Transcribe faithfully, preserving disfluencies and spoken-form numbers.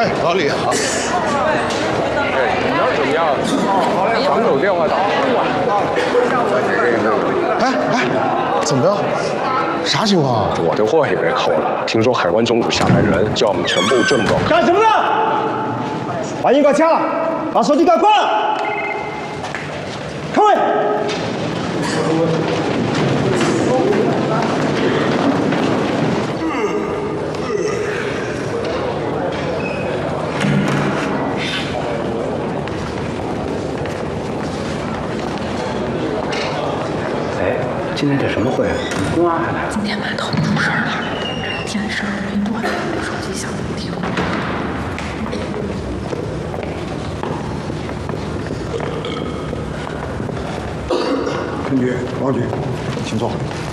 哎，老李好。 哎，你那怎么样？咱们有电话打。 哎哎，怎么着？啥情况啊？ 我的货也被扣了。听说海关总署下来人，叫我们全部郑重。 干什么呢？把烟给我掐了，把手机给我关了。开会。 哎，今天这什么会啊？公安还来了。 今天码头出事儿了，这天事儿没断，手机响不停。 陈局、王局，请坐。